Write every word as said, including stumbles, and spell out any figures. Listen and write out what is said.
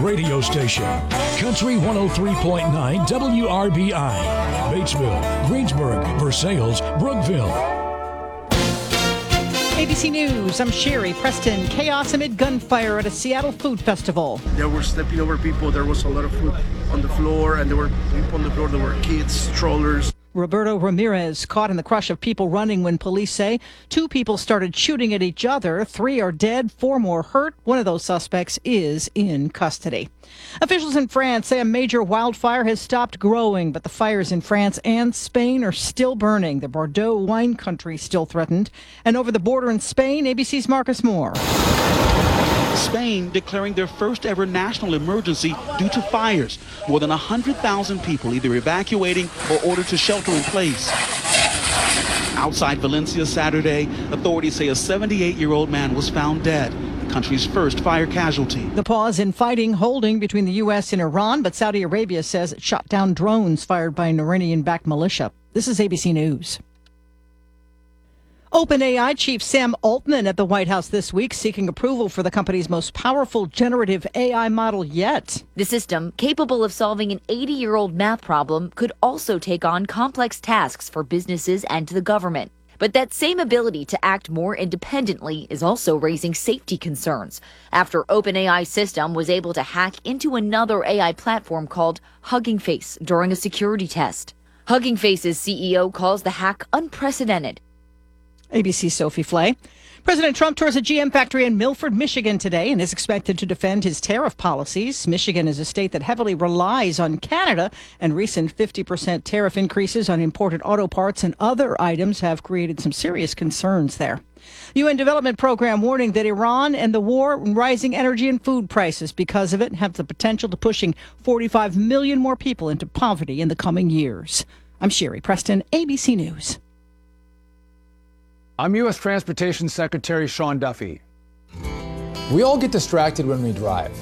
radio station. Country one oh three point nine W R B I. Batesville, Greensburg, Versailles, Brookville. A B C News, I'm Sherry Preston. Chaos amid gunfire at a Seattle food festival. They were stepping over people. There was a lot of food on the floor, and there were people on the floor. There were kids, strollers. Roberto Ramirez caught in the crush of people running when police say two people started shooting at each other. Three are dead, four more hurt. One of those suspects is in custody. Officials in France say a major wildfire has stopped growing, but the fires in France and Spain are still burning. The Bordeaux wine country still threatened. And over the border in Spain, A B C's Marcus Moore. Spain declaring their first ever national emergency due to fires. More than one hundred thousand people either evacuating or ordered to shelter in place. Outside Valencia Saturday, authorities say a seventy-eight-year-old man was found dead, the country's first fire casualty. The pause in fighting holding between the U S and Iran, but Saudi Arabia says it shot down drones fired by an Iranian-backed militia. This is A B C News. OpenAI chief Sam Altman at the White House this week seeking approval for the company's most powerful generative A I model yet. The system, capable of solving an eighty-year-old math problem, could also take on complex tasks for businesses and the government. But that same ability to act more independently is also raising safety concerns after OpenAI's system was able to hack into another A I platform called Hugging Face during a security test. Hugging Face's C E O calls the hack unprecedented. A B C's Sophie Flay. President Trump tours a G M factory in Milford, Michigan today and is expected to defend his tariff policies. Michigan is a state that heavily relies on Canada, and recent fifty percent tariff increases on imported auto parts and other items have created some serious concerns there. U N Development Program warning that Iran and the war and rising energy and food prices because of it have the potential to pushing forty-five million more people into poverty in the coming years. I'm Sherry Preston, A B C News. I'm U S Transportation Secretary Sean Duffy. We all get distracted when we drive.